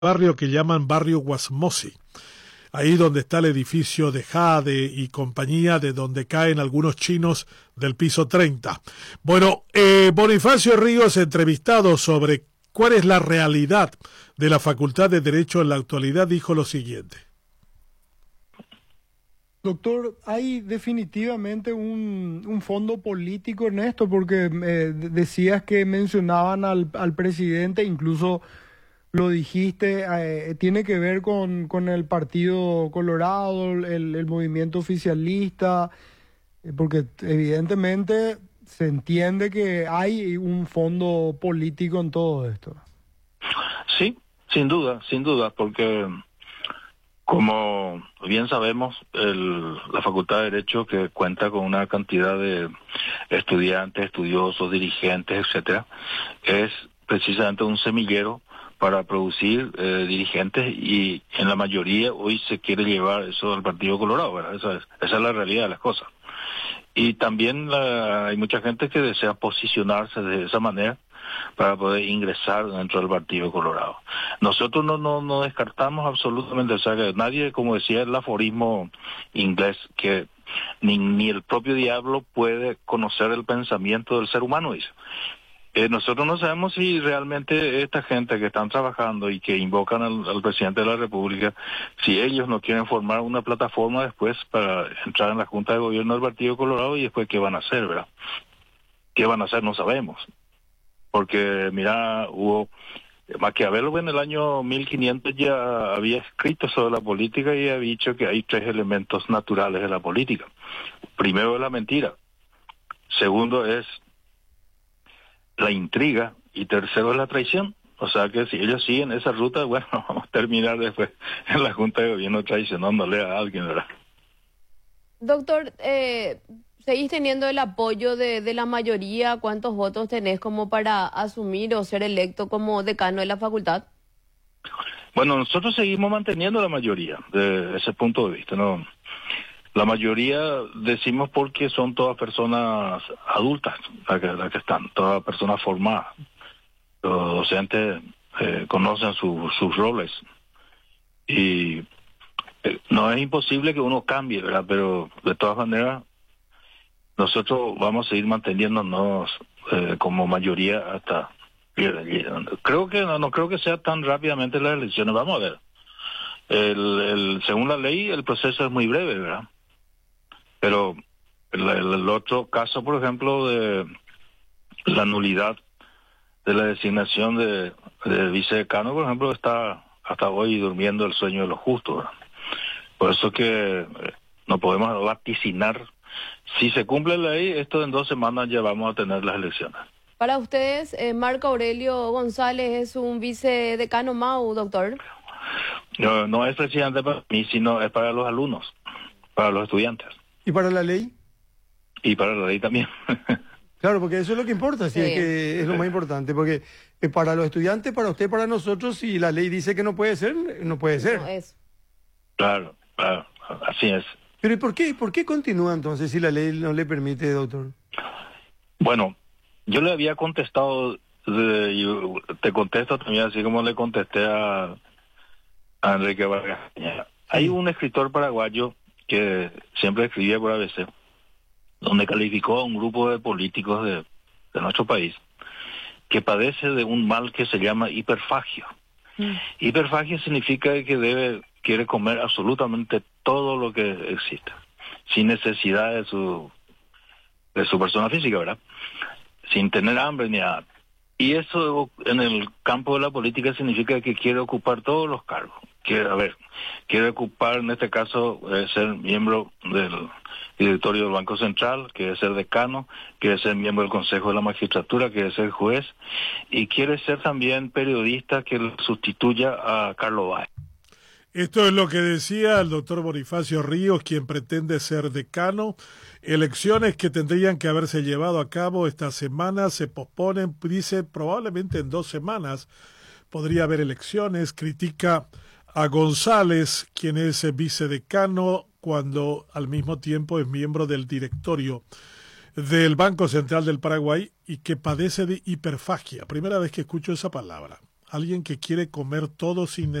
barrio que llaman Barrio Guasmosi, ahí donde está el edificio de Jade y compañía, de donde caen algunos chinos del piso 30. Bueno, Bonifacio Ríos, entrevistado sobre cuál es la realidad de la Facultad de Derecho en la actualidad, dijo lo siguiente. Doctor, hay definitivamente un fondo político en esto, porque decías que mencionaban al presidente, incluso lo dijiste, tiene que ver con el Partido Colorado, el movimiento oficialista, porque evidentemente se entiende que hay un fondo político en todo esto. Sí, sin duda, porque como bien sabemos, la Facultad de Derecho, que cuenta con una cantidad de estudiantes, estudiosos, dirigentes, etcétera, es precisamente un semillero para producir dirigentes, y en la mayoría hoy se quiere llevar eso al Partido Colorado, ¿verdad? Esa es la realidad de las cosas. Y también hay mucha gente que desea posicionarse de esa manera para poder ingresar dentro del Partido Colorado. Nosotros no descartamos absolutamente, o sea, que nadie, como decía el aforismo inglés, que ni el propio diablo puede conocer el pensamiento del ser humano, dice. Nosotros no sabemos si realmente esta gente que están trabajando y que invocan al presidente de la República, si ellos no quieren formar una plataforma después para entrar en la Junta de Gobierno del Partido Colorado, y después qué van a hacer, ¿verdad? ¿Qué van a hacer? No sabemos. Porque, mira, Maquiavelo en el año 1500 ya había escrito sobre la política y había dicho que hay 3 elementos naturales de la política. Primero es la mentira, segundo es la intriga, y tercero es la traición. O sea que si ellos siguen esa ruta, bueno, vamos a terminar después en la Junta de Gobierno traicionándole a alguien, ¿verdad? Doctor, ¿seguís teniendo el apoyo de la mayoría? ¿Cuántos votos tenés como para asumir o ser electo como decano de la facultad? Bueno, nosotros seguimos manteniendo la mayoría de ese punto de vista, ¿no? La mayoría decimos porque son todas personas adultas las que están, todas personas formadas. Los docentes conocen sus roles. Y no es imposible que uno cambie, ¿verdad? Pero de todas maneras, nosotros vamos a seguir manteniéndonos como mayoría hasta... Creo que no creo que sea tan rápidamente las elecciones. Vamos a ver. Según la ley, el proceso es muy breve, ¿verdad? Pero el otro caso, por ejemplo, de la nulidad de la designación de vicedecano, por ejemplo, está hasta hoy durmiendo el sueño de los justos, ¿verdad? Por eso que no podemos vaticinar. Si se cumple la ley, esto en 2 semanas ya vamos a tener las elecciones. Para ustedes, Marco Aurelio González es un vicedecano MAU, doctor. No es presidente para mí, sino es para los alumnos, para los estudiantes. ¿Y para la ley? Y para la ley también. Claro, porque eso es lo que importa, sí, es que es lo más importante, porque para los estudiantes, para usted, para nosotros, si la ley dice que no puede ser, no puede ser. No es. Claro, así es. Pero ¿y por qué continúa entonces si la ley no le permite, doctor? Bueno, yo le había contestado, y te contesto también así como le contesté a Enrique Vargas. Hay un escritor paraguayo que siempre escribía por ABC, donde calificó a un grupo de políticos de nuestro país que padece de un mal que se llama hiperfagio. Hiperfagio significa que quiere comer absolutamente todo lo que existe, sin necesidad de su persona física, ¿verdad? Sin tener hambre ni nada. Y eso en el campo de la política significa que quiere ocupar todos los cargos. Quiere ocupar, en este caso, ser miembro del directorio del Banco Central, quiere ser decano, quiere ser miembro del Consejo de la Magistratura, quiere ser juez, y quiere ser también periodista que sustituya a Carlos Báez. Esto es lo que decía el doctor Bonifacio Ríos, quien pretende ser decano. Elecciones que tendrían que haberse llevado a cabo esta semana se posponen, dice, probablemente en 2 semanas podría haber elecciones. Critica a González, quien es vicedecano, cuando al mismo tiempo es miembro del directorio del Banco Central del Paraguay y que padece de hiperfagia. Primera vez que escucho esa palabra. alguien que quiere comer todo sin